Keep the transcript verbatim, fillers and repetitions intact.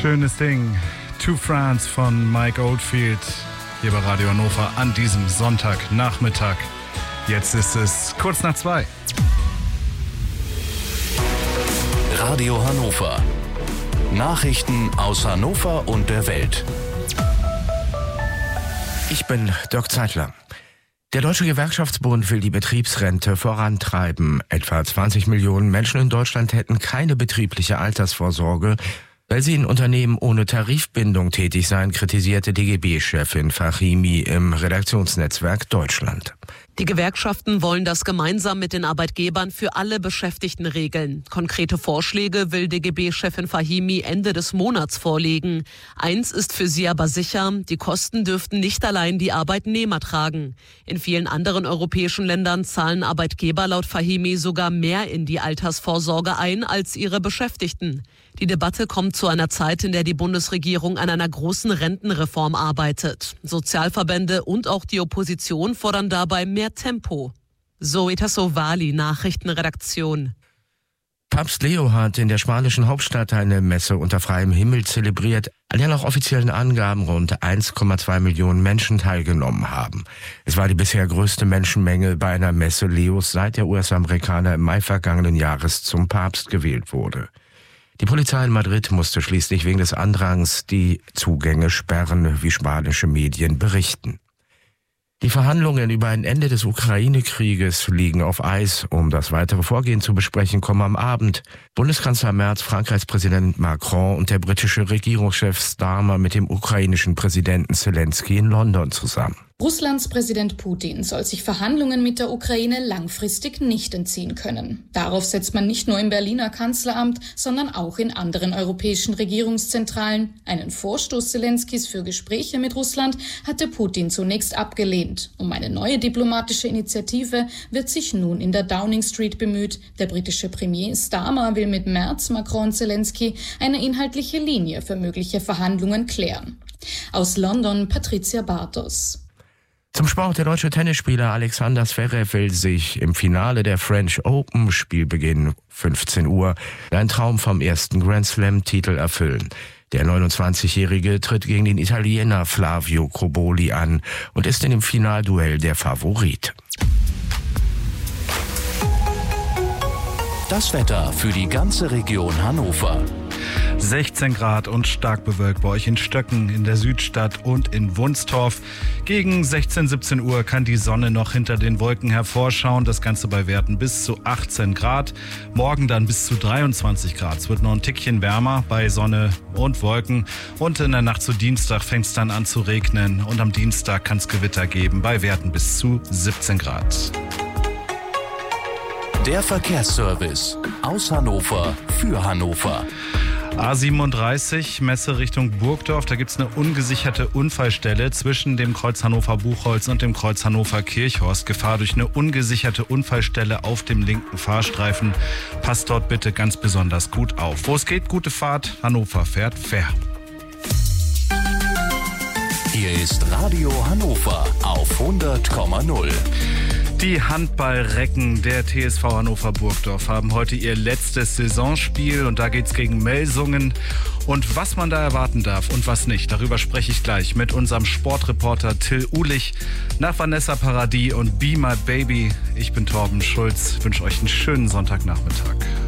Schönes Ding. To France von Mike Oldfield hier bei Radio Hannover an diesem Sonntagnachmittag. Jetzt ist es kurz nach zwei. Radio Hannover. Nachrichten aus Hannover und der Welt. Ich bin Dirk Zeitler. Der Deutsche Gewerkschaftsbund will die Betriebsrente vorantreiben. Etwa zwanzig Millionen Menschen in Deutschland hätten keine betriebliche Altersvorsorge, weil sie in Unternehmen ohne Tarifbindung tätig seien, kritisierte D G B-Chefin Fahimi im Redaktionsnetzwerk Deutschland. Die Gewerkschaften wollen das gemeinsam mit den Arbeitgebern für alle Beschäftigten regeln. Konkrete Vorschläge will D G B-Chefin Fahimi Ende des Monats vorlegen. Eins ist für sie aber sicher, die Kosten dürften nicht allein die Arbeitnehmer tragen. In vielen anderen europäischen Ländern zahlen Arbeitgeber laut Fahimi sogar mehr in die Altersvorsorge ein als ihre Beschäftigten. Die Debatte kommt zu einer Zeit, in der die Bundesregierung an einer großen Rentenreform arbeitet. Sozialverbände und auch die Opposition fordern dabei mehr Tempo. Zoe Tassovali, Nachrichtenredaktion. Papst Leo hat in der spanischen Hauptstadt eine Messe unter freiem Himmel zelebriert, an der nach offiziellen Angaben rund eins Komma zwei Millionen Menschen teilgenommen haben. Es war die bisher größte Menschenmenge bei einer Messe Leos, seit der U S-Amerikaner im Mai vergangenen Jahres zum Papst gewählt wurde. Die Polizei in Madrid musste schließlich wegen des Andrangs die Zugänge sperren, wie spanische Medien berichten. Die Verhandlungen über ein Ende des Ukraine-Krieges liegen auf Eis. Um das weitere Vorgehen zu besprechen, kommen am Abend Bundeskanzler Merz, Frankreichs Präsident Macron und der britische Regierungschef Starmer mit dem ukrainischen Präsidenten Zelensky in London zusammen. Russlands Präsident Putin soll sich Verhandlungen mit der Ukraine langfristig nicht entziehen können. Darauf setzt man nicht nur im Berliner Kanzleramt, sondern auch in anderen europäischen Regierungszentralen. Einen Vorstoß Zelenskys für Gespräche mit Russland hatte Putin zunächst abgelehnt. Um eine neue diplomatische Initiative wird sich nun in der Downing Street bemüht. Der britische Premier Starmer will mit Merz, Macron und Zelensky eine inhaltliche Linie für mögliche Verhandlungen klären. Aus London Patricia Bartos. Zum Sport. Der deutsche Tennisspieler Alexander Zverev will sich im Finale der French Open, Spielbeginn fünfzehn Uhr, ein Traum vom ersten Grand Slam-Titel erfüllen. Der neunundzwanzigjährige tritt gegen den Italiener Flavio Cobolli an und ist in dem Finalduell der Favorit. Das Wetter für die ganze Region Hannover. sechzehn Grad und stark bewölkt bei euch in Stöcken, in der Südstadt und in Wunstorf. Gegen sechzehn, siebzehn Uhr kann die Sonne noch hinter den Wolken hervorschauen. Das Ganze bei Werten bis zu achtzehn Grad. Morgen dann bis zu dreiundzwanzig Grad. Es wird noch ein Tickchen wärmer bei Sonne und Wolken. Und in der Nacht zu Dienstag fängt es dann an zu regnen. Und am Dienstag kann es Gewitter geben bei Werten bis zu siebzehn Grad. Der Verkehrsservice aus Hannover für Hannover. A siebenunddreißig, Messe Richtung Burgdorf. Da gibt es eine ungesicherte Unfallstelle zwischen dem Kreuz Hannover-Buchholz und dem Kreuz Hannover-Kirchhorst. Gefahr durch eine ungesicherte Unfallstelle auf dem linken Fahrstreifen. Passt dort bitte ganz besonders gut auf. Wo es geht, gute Fahrt. Hannover fährt fair. Hier ist Radio Hannover auf hundert Komma null. Die Handballrecken der T S V Hannover Burgdorf haben heute ihr letztes Saisonspiel und da geht's gegen Melsungen. Und was man da erwarten darf und was nicht, darüber spreche ich gleich mit unserem Sportreporter Till Uhlich nach Vanessa Paradis und Be My Baby. Ich bin Torben Schulz, wünsche euch einen schönen Sonntagnachmittag.